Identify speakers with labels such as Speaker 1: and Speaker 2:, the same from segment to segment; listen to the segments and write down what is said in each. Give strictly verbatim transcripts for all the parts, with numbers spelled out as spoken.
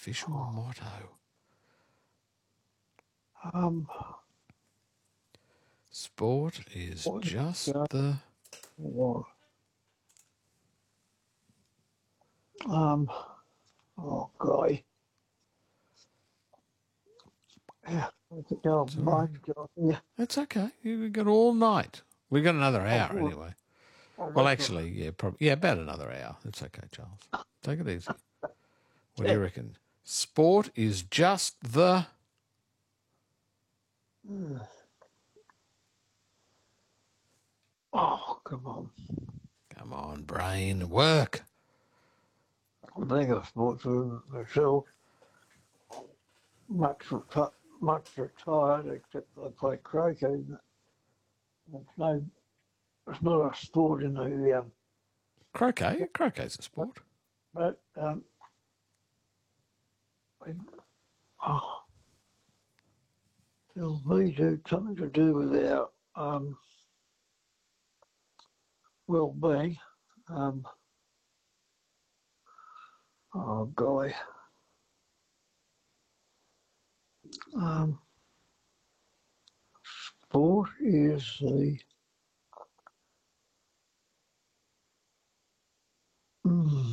Speaker 1: Official oh. motto.
Speaker 2: Um,
Speaker 1: Sport is just the...
Speaker 2: What? Um, oh, golly. Yeah,
Speaker 1: yeah. That's okay. We've got all night. We've got another hour oh, anyway. Oh, well, actually, yeah, probably, yeah, about another hour. It's okay, Charles. Take it easy. What do you reckon? Sport is just the...
Speaker 2: Oh, come on.
Speaker 1: Come on, brain. Work.
Speaker 2: I think of sports for myself. Much, reti- much retired, except I play croquet. It's no, it's not a sport in the... Um,
Speaker 1: croquet? Croquet's a sport.
Speaker 2: But, um, it, oh, it'll be to, something to do with our um, well-being. Um, oh, golly. Um, sport is the mm,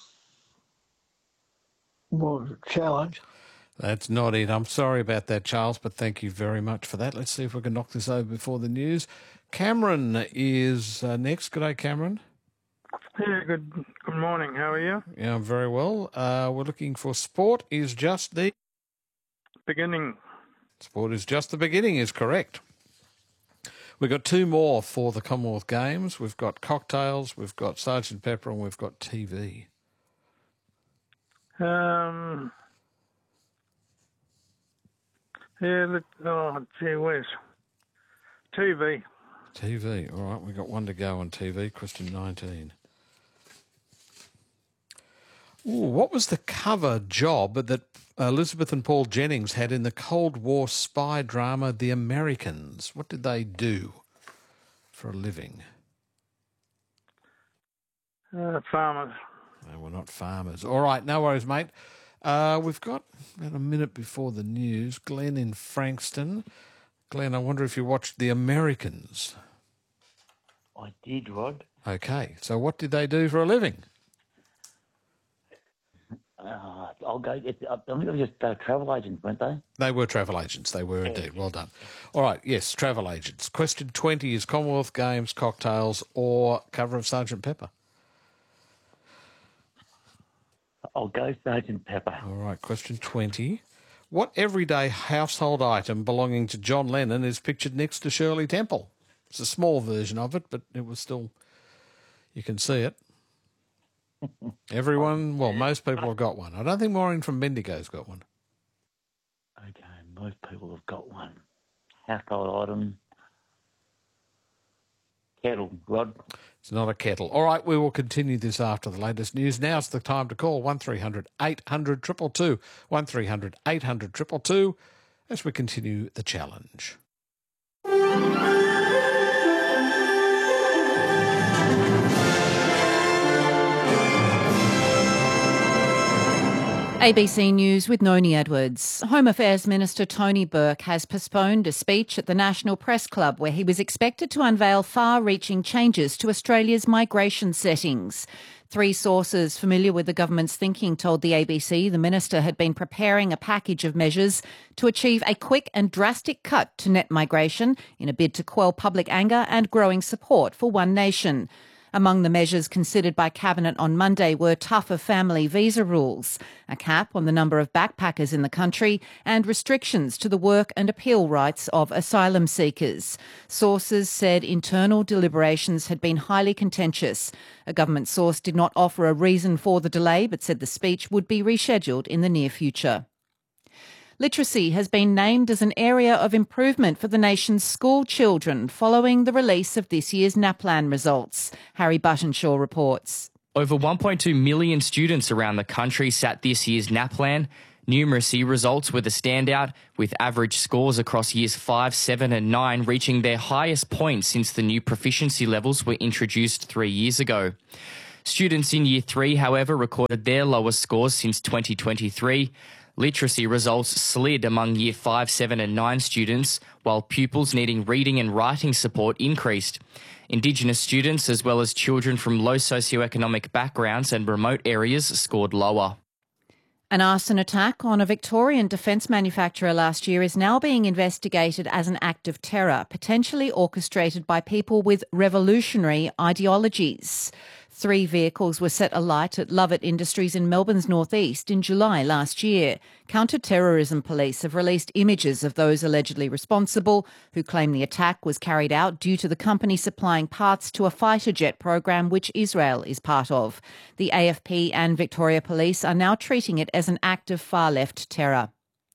Speaker 2: well, challenge.
Speaker 1: That's not it. I'm sorry about that, Charles, but thank you very much for that. Let's see if we can knock this over before the news. Cameron is uh, next. Good day, Cameron.
Speaker 3: Yeah, good good morning. How are you?
Speaker 1: Yeah, I'm very well. Uh, we're looking for sport is just the...
Speaker 3: beginning.
Speaker 1: Sport is just the beginning is correct. We've got two more for the Commonwealth Games. We've got cocktails, we've got Sergeant Pepper, and we've got T V.
Speaker 3: Um... Yeah, look, oh, gee whiz. T V.
Speaker 1: T V, all right, we've got one to go on T V, question nineteen. Ooh, what was the cover job that Elizabeth and Paul Jennings had in the Cold War spy drama The Americans? What did they do for a living?
Speaker 3: Uh, farmers.
Speaker 1: They were not farmers. All right, no worries, mate. Uh, we've got about a minute before the news. Glenn in Frankston. Glenn, I wonder if you watched The Americans.
Speaker 4: I did, Rod.
Speaker 1: Okay, so what did they do for a living?
Speaker 4: Uh, I'll go. It, I think it was just uh, travel agents, weren't they?
Speaker 1: They were travel agents. They were indeed. Well done. All right, yes, travel agents. Question twenty is Commonwealth Games, cocktails, or cover of Sergeant Pepper?
Speaker 4: I'll go Sergeant Pepper.
Speaker 1: All right, question twenty. What everyday household item belonging to John Lennon is pictured next to Shirley Temple? It's a small version of it, but it was still, you can see it. Everyone, well, most people have got one. I don't think Maureen from Bendigo's got one.
Speaker 4: Okay, most people have got one. Household item. Kettle, Rod.
Speaker 1: It's not a kettle. All right, we will continue this after the latest news. Now's the time to call one three hundred eight hundred two two two, one three hundred eight hundred two two two, as we continue the challenge.
Speaker 5: A B C News with Noni Edwards. Home Affairs Minister Tony Burke has postponed a speech at the National Press Club where he was expected to unveil far-reaching changes to Australia's migration settings. Three sources familiar with the government's thinking told the A B C the minister had been preparing a package of measures to achieve a quick and drastic cut to net migration in a bid to quell public anger and growing support for One Nation. Among the measures considered by Cabinet on Monday were tougher family visa rules, a cap on the number of backpackers in the country, and restrictions to the work and appeal rights of asylum seekers. Sources said internal deliberations had been highly contentious. A government source did not offer a reason for the delay, but said the speech would be rescheduled in the near future. Literacy has been named as an area of improvement for the nation's school children following the release of this year's NAPLAN results. Harry Buttonshaw reports.
Speaker 6: Over one point two million students around the country sat this year's NAPLAN. Numeracy results were the standout, with average scores across years five, seven and nine reaching their highest point since the new proficiency levels were introduced three years ago. Students in Year three, however, recorded their lowest scores since twenty twenty-three. Literacy results slid among Year five, seven and nine students, while pupils needing reading and writing support increased. Indigenous students, as well as children from low socioeconomic backgrounds and remote areas, scored lower.
Speaker 5: An arson attack on a Victorian defence manufacturer last year is now being investigated as an act of terror, potentially orchestrated by people with revolutionary ideologies. Three vehicles were set alight at Lovett Industries in Melbourne's northeast in July last year. Counter-terrorism police have released images of those allegedly responsible, who claim the attack was carried out due to the company supplying parts to a fighter jet program which Israel is part of. The A F P and Victoria Police are now treating it as an act of far-left terror.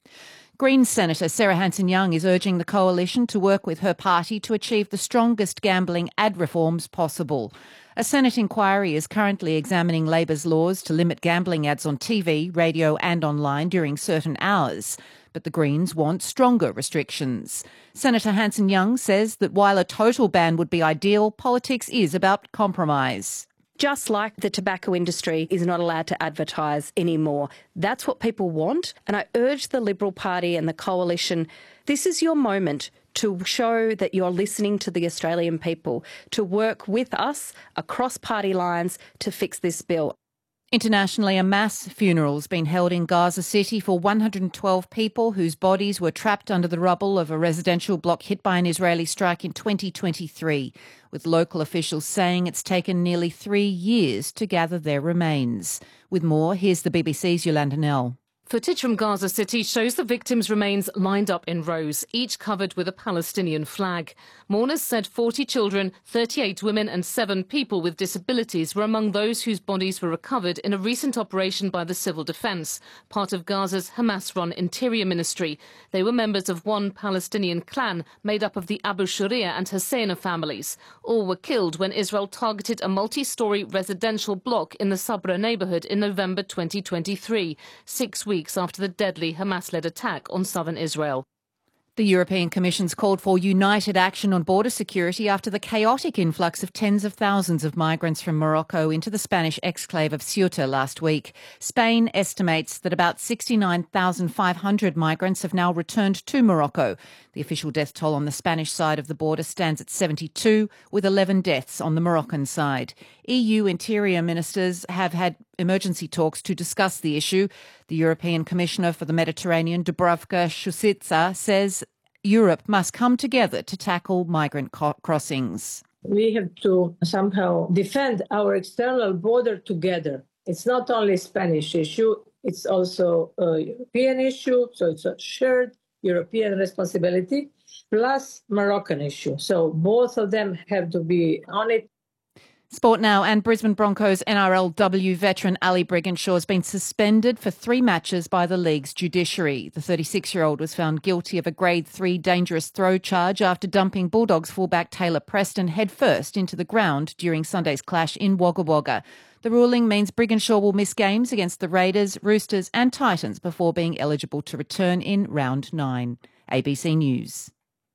Speaker 5: Greens Senator Sarah Hanson-Young is urging the coalition to work with her party to achieve the strongest gambling ad reforms possible. A Senate inquiry is currently examining Labor's laws to limit gambling ads on T V, radio and online during certain hours. But the Greens want stronger restrictions. Senator Hanson-Young says that while a total ban would be ideal, politics is about compromise.
Speaker 7: Just like the tobacco industry is not allowed to advertise anymore. That's what people want. And I urge the Liberal Party and the coalition, this is your moment to show that you're listening to the Australian people, to work with us across party lines to fix this bill.
Speaker 5: Internationally, a mass funeral has been held in Gaza City for one hundred twelve people whose bodies were trapped under the rubble of a residential block hit by an Israeli strike in twenty twenty-three, with local officials saying it's taken nearly three years to gather their remains. With more, here's the B B C's Yolanda Nell.
Speaker 8: Footage from Gaza City shows the victims' remains lined up in rows, each covered with a Palestinian flag. Mourners said forty children, thirty-eight women and seven people with disabilities were among those whose bodies were recovered in a recent operation by the Civil Defence, part of Gaza's Hamas-run Interior Ministry. They were members of one Palestinian clan made up of the Abu Sharia and Husseina families. All were killed when Israel targeted a multi-storey residential block in the Sabra neighbourhood in November twenty twenty-three, six weeks after the deadly Hamas-led attack on southern Israel.
Speaker 5: The European Commission's called for united action on border security after the chaotic influx of tens of thousands of migrants from Morocco into the Spanish exclave of Ceuta last week. Spain estimates that about sixty-nine thousand five hundred migrants have now returned to Morocco. The official death toll on the Spanish side of the border stands at seventy-two, with eleven deaths on the Moroccan side. E U interior ministers have had emergency talks to discuss the issue. The European Commissioner for the Mediterranean, Dubravka Šuica, says Europe must come together to tackle migrant co- crossings.
Speaker 9: We have to somehow defend our external border together. It's not only a Spanish issue, it's also a European issue, so it's a shared European responsibility, plus Moroccan issue. So both of them have to be on it.
Speaker 5: Sport now, and Brisbane Broncos N R L W veteran Ali Brigginshaw has been suspended for three matches by the league's judiciary. The thirty-six-year-old was found guilty of a Grade three dangerous throw charge after dumping Bulldogs fullback Taylor Preston headfirst into the ground during Sunday's clash in Wagga Wagga. The ruling means Brigginshaw will miss games against the Raiders, Roosters and Titans before being eligible to return in round nine. A B C News.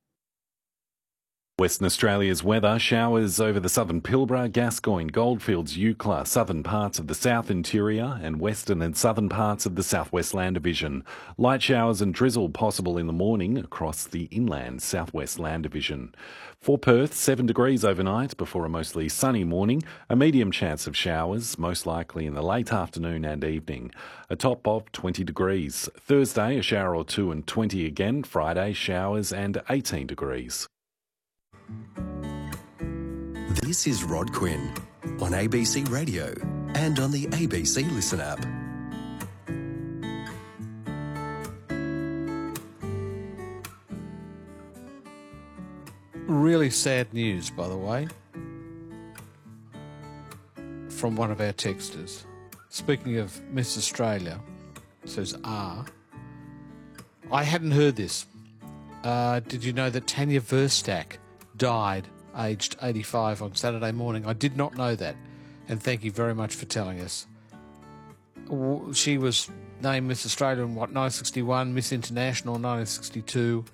Speaker 10: Western Australia's weather: showers over the southern Pilbara, Gascoyne, Goldfields, Eucla, southern parts of the south interior and western and southern parts of the southwest land division. Light showers and drizzle possible in the morning across the inland southwest land division. For Perth, seven degrees overnight before a mostly sunny morning. A medium chance of showers, most likely in the late afternoon and evening. A top of twenty degrees. Thursday, a shower or two and twenty again. Friday, showers and eighteen degrees.
Speaker 11: This is Rod Quinn on A B C Radio and on the A B C Listen app.
Speaker 1: Really sad news, by the way, from one of our texters. Speaking of Miss Australia, says R. I hadn't heard this. Uh, did you know that Tanya Verstack died aged eighty-five on Saturday morning? I did not know that, and thank you very much for telling us. She was named Miss Australia in what, nineteen sixty-one, Miss International nineteen sixty-two,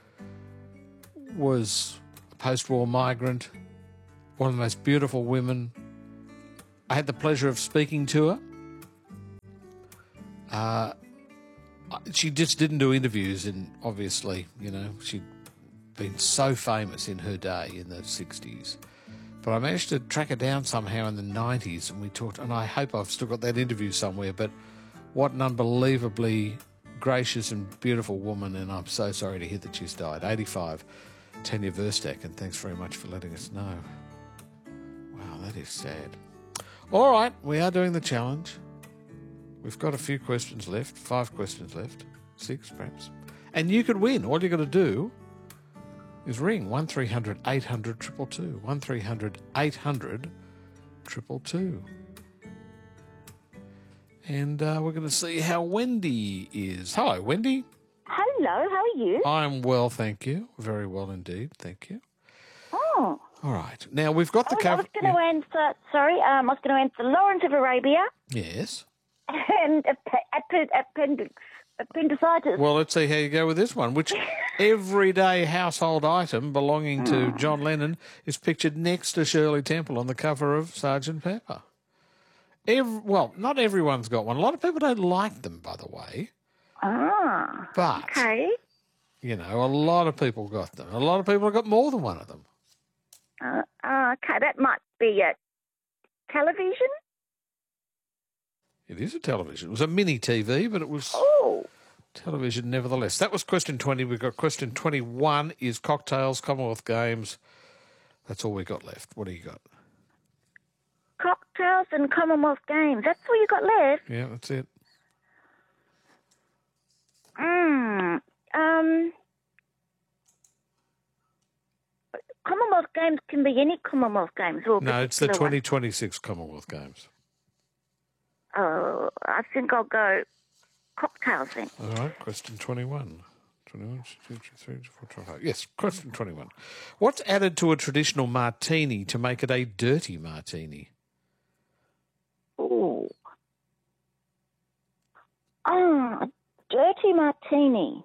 Speaker 1: was a post-war migrant, one of the most beautiful women, I had the pleasure of speaking to her. Uh, she just didn't do interviews, and obviously, you know, she'd been so famous in her day in the sixties. But I managed to track her down somehow in the nineties, and we talked, and I hope I've still got that interview somewhere, but what an unbelievably gracious and beautiful woman, and I'm so sorry to hear that she's died. eighty-five, Tanya Verstek, and thanks very much for letting us know. Wow, that is sad. All right, we are doing the challenge. We've got a few questions left, five questions left, six perhaps. And you could win. All you got to do is ring one three hundred eight hundred two two two, one three hundred eight hundred two two two. And uh, we're going to see how Wendy is. Hello, Wendy.
Speaker 12: Hello, how are you?
Speaker 1: I'm well, thank you. Very well indeed, thank you.
Speaker 12: Oh.
Speaker 1: All right. Now, we've got the
Speaker 12: I
Speaker 1: cover.
Speaker 12: was going to answer, sorry, um, I was going to answer Lawrence of Arabia
Speaker 1: Yes.
Speaker 12: and app- appendix, appendicitis.
Speaker 1: Well, let's see how you go with this one, which everyday household item belonging to John Lennon is pictured next to Shirley Temple on the cover of Sergeant Pepper. Every, well, not everyone's got one. A lot of people don't like them, by the way.
Speaker 12: Ah,
Speaker 1: But,
Speaker 12: okay.
Speaker 1: you know, a lot of people got them. A lot of people have got more than one of them.
Speaker 12: Uh, uh, okay, that might be a television.
Speaker 1: It is a television. It was a mini T V, but it was
Speaker 12: Oh.
Speaker 1: television nevertheless. That was question twenty. We've got question twenty-one is cocktails, Commonwealth Games. That's all we got left. What do you got?
Speaker 12: Cocktails and Commonwealth Games. That's all you got left?
Speaker 1: Yeah, that's it.
Speaker 12: Mm, um, Commonwealth Games can be any Commonwealth Games. Or
Speaker 1: No, it's the
Speaker 12: particular one?
Speaker 1: twenty twenty-six Commonwealth Games.
Speaker 12: Oh, I think I'll go cocktails then.
Speaker 1: All right, question twenty-one. twenty-one, two, three, four, twenty-five. Yes, question twenty-one. What's added to a traditional martini to make it a dirty martini?
Speaker 12: Oh. Ah, dirty martini.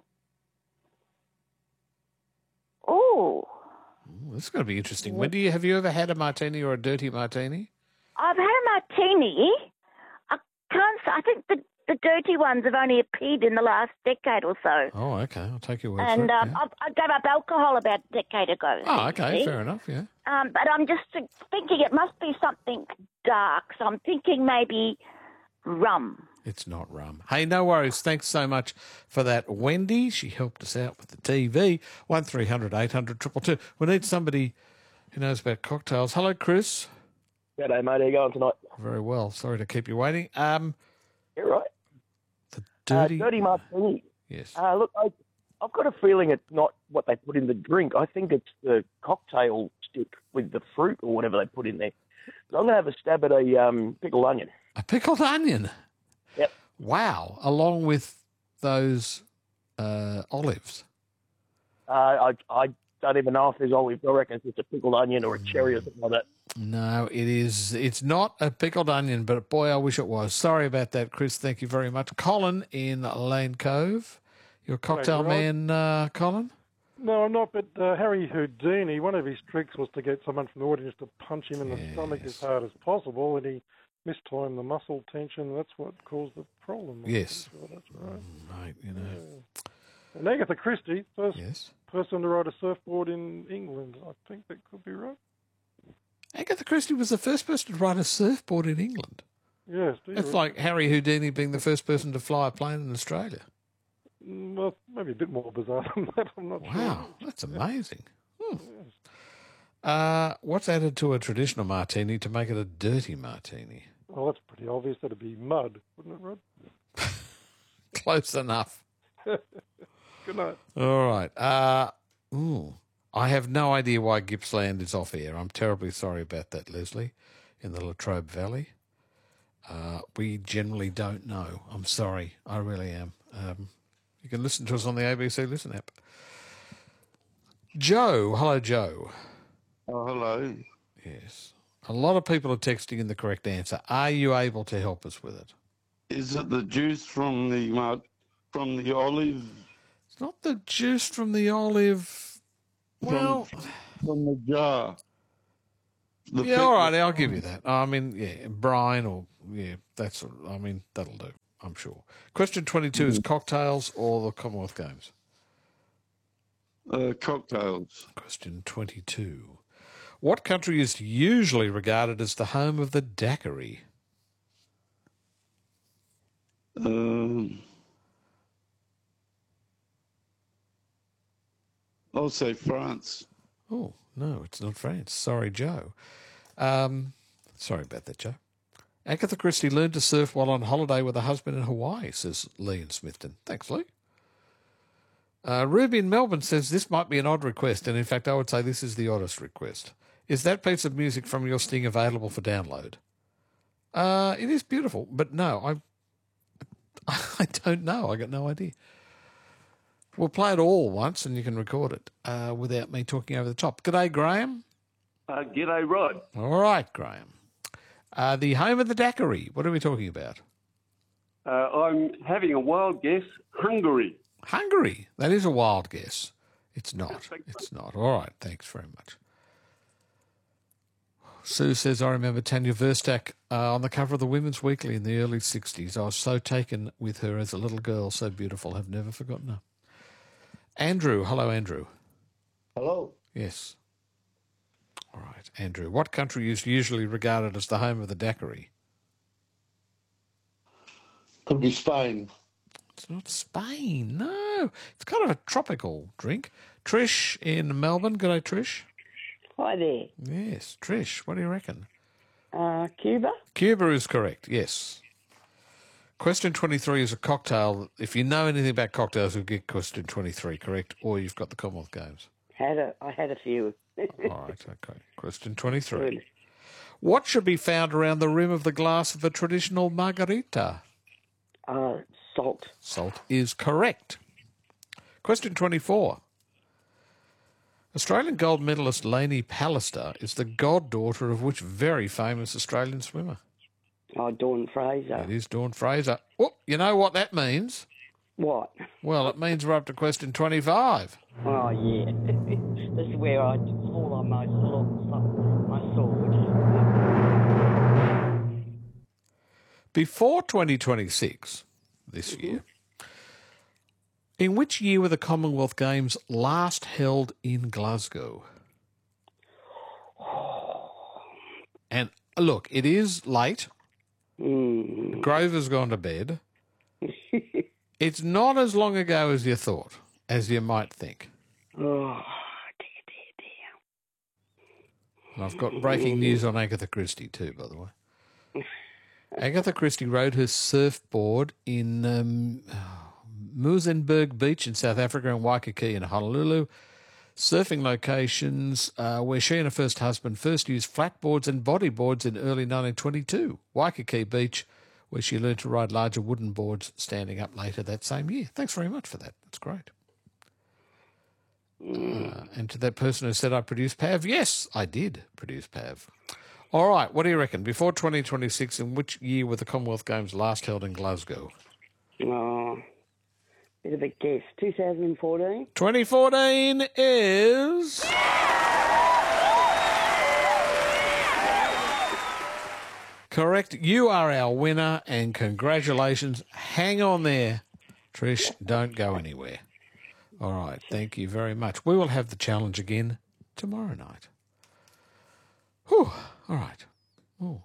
Speaker 12: Oh.
Speaker 1: Ooh, this is going to be interesting. When do you have you ever had a martini or a dirty martini?
Speaker 12: I've had a martini. I can't say, I think the, the dirty ones have only appeared in the last decade or so.
Speaker 1: Oh, okay. I'll take your word for
Speaker 12: And
Speaker 1: it.
Speaker 12: um,
Speaker 1: yeah.
Speaker 12: I, I gave up alcohol about a decade ago.
Speaker 1: Oh, okay.
Speaker 12: see.
Speaker 1: Fair enough, yeah.
Speaker 12: Um, but I'm just thinking it must be something dark. So I'm thinking maybe rum.
Speaker 1: It's not rum. Hey, no worries. Thanks so much for that, Wendy. She helped us out with the T V. one three hundred eight hundred two two two. We need somebody who knows about cocktails. Hello, Chris.
Speaker 13: G'day, mate. How you going tonight?
Speaker 1: Very well. Sorry to keep you waiting. Um,
Speaker 13: You're right.
Speaker 1: The dirty...
Speaker 13: Uh, dirty martini.
Speaker 1: Yes.
Speaker 13: Uh, look, I, I've got a feeling it's not what they put in the drink. I think it's the cocktail stick with the fruit or whatever they put in there. So I'm going to have a stab at a um, pickled onion.
Speaker 1: A pickled onion?
Speaker 13: Yep.
Speaker 1: Wow. Along with those uh, olives.
Speaker 13: Uh, I I don't even know if there's olives. I reckon it's just a pickled onion or a cherry or something like that.
Speaker 1: No, it is. It's not a pickled onion, but boy, I wish it was. Sorry about that, Chris. Thank you very much. Colin in Lane Cove. You're a cocktail
Speaker 3: Thank you,
Speaker 1: man, uh, Colin?
Speaker 3: No, I'm not, but uh, Harry Houdini, one of his tricks was to get someone from the audience to punch him in the stomach as hard as possible, and he mistimed the muscle tension. That's what caused the problem.
Speaker 1: Yes.
Speaker 3: Sure that's right.
Speaker 1: Mm, mate, you know.
Speaker 3: Yeah. And Agatha Christie, first
Speaker 1: yes.
Speaker 3: person to ride a surfboard in England. I think that could be right.
Speaker 1: Agatha Christie was the first person to ride a surfboard in England.
Speaker 3: Yes.
Speaker 1: It's like Harry Houdini being the first person to fly a plane in Australia.
Speaker 3: Well, maybe a bit more bizarre than that. I'm not
Speaker 1: wow,
Speaker 3: sure.
Speaker 1: Wow, that's amazing. Hmm. Uh, what's added to a traditional martini to make it a dirty martini?
Speaker 3: Well, that's pretty obvious. That'd be mud, wouldn't it, Rod?
Speaker 1: Close enough.
Speaker 3: Good night.
Speaker 1: All right. Uh, ooh, I have no idea why Gippsland is off air. I'm terribly sorry about that, Leslie, in the Latrobe Valley. Uh, we generally don't know. I'm sorry. I really am. Um, you can listen to us on the A B C Listen app. Joe. Hello, Joe.
Speaker 14: Oh, hello.
Speaker 1: Yes. A lot of people are texting in the correct answer. Are you able to help us with it?
Speaker 14: Is it the juice from the uh, from the olive?
Speaker 1: It's not the juice from the olive. Well,
Speaker 14: from, from the jar. The
Speaker 1: yeah,
Speaker 14: pic-
Speaker 1: all right, I'll give you that. I mean, yeah, brine or, yeah, that's, I mean, that'll do, I'm sure. Question twenty-two is cocktails or the Commonwealth Games?
Speaker 14: Uh, cocktails.
Speaker 1: Question twenty-two. What country is usually regarded as the home of the daiquiri?
Speaker 14: Um, I'll say France.
Speaker 1: Oh, no, it's not France. Sorry, Joe. Um, sorry about that, Joe. Agatha Christie learned to surf while on holiday with her husband in Hawaii, says Lee in Smithton. Thanks, Lee. Uh, Ruby in Melbourne says this might be an odd request, and in fact I would say this is the oddest request. Is that piece of music from your sting available for download? Uh, it is beautiful, but no, I, I don't know. I got no idea. We'll play it all once and you can record it uh, without me talking over the top. G'day, Graham.
Speaker 15: Uh, g'day, Rod.
Speaker 1: All right, Graham. Uh, the home of the daiquiri. What are we talking about?
Speaker 15: Uh, I'm having a wild guess. Hungary.
Speaker 1: Hungary. That is a wild guess. It's not. It's not. All right. Thanks very much. Sue says, I remember Tanya Verstak uh, on the cover of the Women's Weekly in the early sixties. I was so taken with her as a little girl, so beautiful. Have never forgotten her. Andrew. Hello, Andrew.
Speaker 2: Hello.
Speaker 1: Yes. All right, Andrew. What country is usually regarded as the home of the daiquiri?
Speaker 14: Could be Spain.
Speaker 1: It's not Spain, no. It's kind of a tropical drink. Trish in Melbourne. G'day, Trish.
Speaker 16: Hi there.
Speaker 1: Yes, Trish. What do you reckon?
Speaker 16: Uh, Cuba?
Speaker 1: Cuba is correct, yes. Question twenty-three is a cocktail. If you know anything about cocktails, you'll get question twenty-three correct, or you've got the Commonwealth Games.
Speaker 16: Had a, I had a few.
Speaker 1: All right, okay. Question twenty-three. Good. What should be found around the rim of the glass of the traditional margarita?
Speaker 16: Uh, salt.
Speaker 1: Salt is correct. Question twenty-four. Australian gold medalist Lainey Pallister is the goddaughter of which very famous Australian swimmer?
Speaker 16: Oh, Dawn Fraser.
Speaker 1: It is Dawn Fraser. Oh, you know what that means?
Speaker 16: What?
Speaker 1: Well, it means we're up to question twenty-five.
Speaker 16: Oh, yeah. This is where I fall on my, my sword.
Speaker 1: Before twenty twenty-six, this year, in which year were the Commonwealth Games last held in Glasgow? And look, it is late.
Speaker 16: Mm.
Speaker 1: Grover's gone to bed. It's not as long ago as you thought, as you might think.
Speaker 16: Oh, dear, dear, dear.
Speaker 1: And I've got breaking news on Agatha Christie too, by the way. Agatha Christie rode her surfboard in um, Muizenberg Beach in South Africa and Waikiki in Honolulu, surfing locations uh, where she and her first husband first used flatboards and bodyboards in early nineteen twenty-two. Waikiki Beach, where she learned to ride larger wooden boards standing up later that same year. Thanks very much for that. That's great. Uh, and to that person who said I produced P A V, yes, I did produce P A V. All right, what do you reckon? Before twenty twenty-six, in which year were the Commonwealth Games last held in Glasgow?
Speaker 16: Oh, bit of a guess. twenty fourteen?
Speaker 1: twenty fourteen is... correct. You are our winner, and congratulations. Hang on there, Trish. Don't go anywhere. All right, thank you very much. We will have the challenge again tomorrow night. Whew, all right. Oh.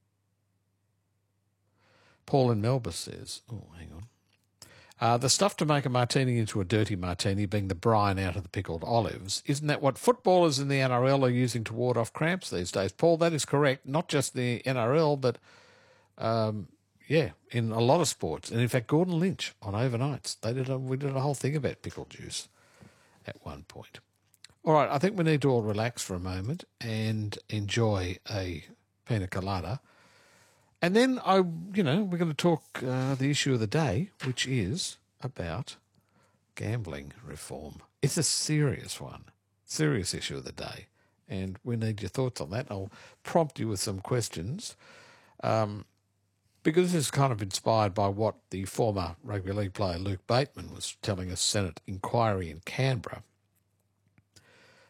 Speaker 1: Paul in Melbourne says, oh, hang on. Uh, the stuff to make a martini into a dirty martini being the brine out of the pickled olives. Isn't that what footballers in the N R L are using to ward off cramps these days? Paul, that is correct. Not just the N R L, but, um, yeah, in a lot of sports. And, in fact, Gordon Lynch on Overnights, they did a, we did a whole thing about pickle juice at one point. All right, I think we need to all relax for a moment and enjoy a pina colada. And then, I, you know, we're going to talk uh, the issue of the day, which is about gambling reform. It's a serious one, serious issue of the day, and we need your thoughts on that. I'll prompt you with some questions, um, because this is kind of inspired by what the former rugby league player Luke Bateman was telling a Senate inquiry in Canberra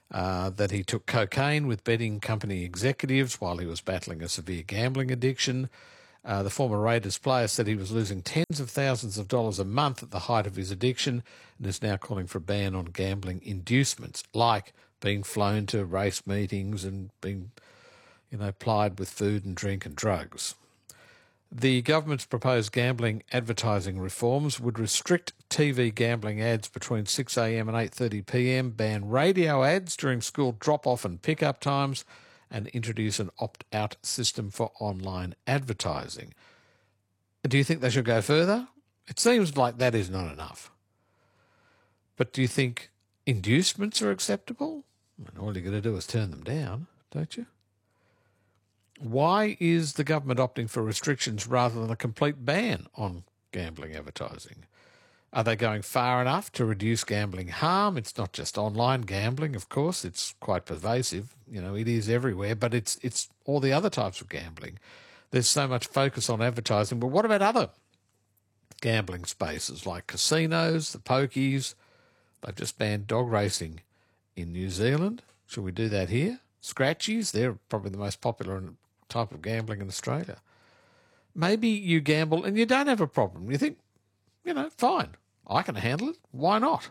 Speaker 1: uh, that he took cocaine with betting company executives while he was battling a severe gambling addiction. Uh, the former Raiders player said he was losing tens of thousands of dollars a month at the height of his addiction and is now calling for a ban on gambling inducements, like being flown to race meetings and being, you know, plied with food and drink and drugs. The government's proposed gambling advertising reforms would restrict T V gambling ads between six a m and eight thirty p m, ban radio ads during school drop-off and pick-up times, and introduce an opt-out system for online advertising. Do you think they should go further? It seems like that is not enough. But do you think inducements are acceptable? And all you've got to do is turn them down, don't you? Why is the government opting for restrictions rather than a complete ban on gambling advertising? Are they going far enough to reduce gambling harm? It's not just online gambling, of course. It's quite pervasive. You know, it is everywhere, but it's it's all the other types of gambling. There's so much focus on advertising, but what about other gambling spaces like casinos, the pokies? They've just banned dog racing in New Zealand. Should we do that here? Scratchies, they're probably the most popular type of gambling in Australia. Maybe you gamble and you don't have a problem. You think, you know, fine, I can handle it. Why not?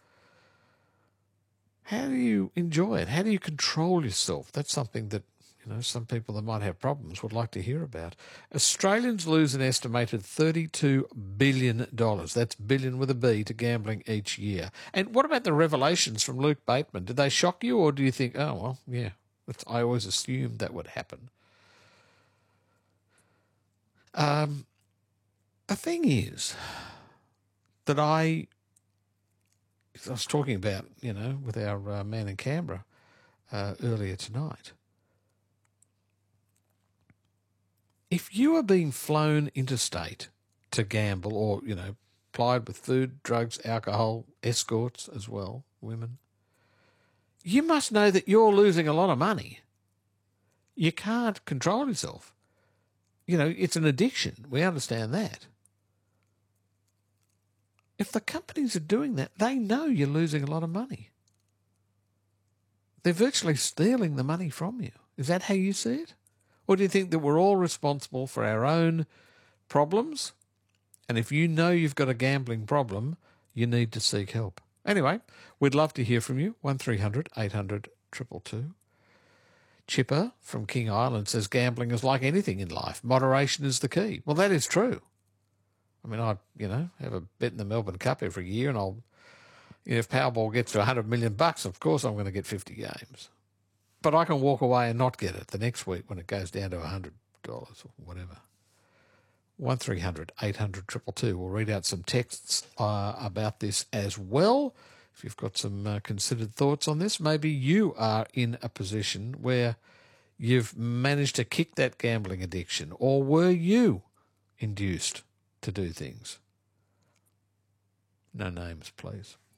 Speaker 1: How do you enjoy it? How do you control yourself? That's something that, you know, some people that might have problems would like to hear about. Australians lose an estimated thirty-two billion dollars. That's billion with a B to gambling each year. And what about the revelations from Luke Bateman? Did they shock you, or do you think, oh, well, yeah, that's, I always assumed that would happen? Um, the thing is that I, I was talking about, you know, with our uh, man in Canberra uh, earlier tonight. If you are being flown interstate to gamble or, you know, plied with food, drugs, alcohol, escorts as well, women, you must know that you're losing a lot of money. You can't control yourself. You know, it's an addiction. We understand that. If the companies are doing that, they know you're losing a lot of money. They're virtually stealing the money from you. Is that how you see it? Or do you think that we're all responsible for our own problems? And if you know you've got a gambling problem, you need to seek help. Anyway, we'd love to hear from you. one three hundred eight hundred two two two. Chipper from King Island says gambling is like anything in life. Moderation is the key. Well, that is true. I mean, I, you know, have a bet in the Melbourne Cup every year, and I'll, you know, if Powerball gets to one hundred million bucks, of course I'm going to get fifty games. But I can walk away and not get it the next week when it goes down to one hundred dollars or whatever. one three hundred eight hundred two two two. We'll read out some texts uh, about this as well. If you've got some uh, considered thoughts on this, maybe you are in a position where you've managed to kick that gambling addiction, or were you induced to do things? No names, please.